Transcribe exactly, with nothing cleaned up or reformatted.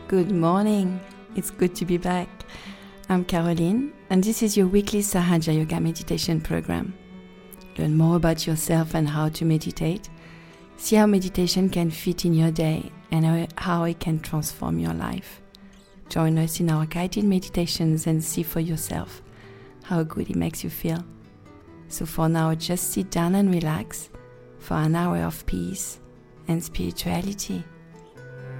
Good morning. It's good to be back. I'm Caroline, and this is your weekly Sahaja Yoga meditation program. Learn more about yourself and how to meditate. See how meditation can fit in your day and how it can transform your life. Join us in our guided meditations and see for yourself how good it makes you feel. So for now, just sit down and relax for an hour of peace and spirituality.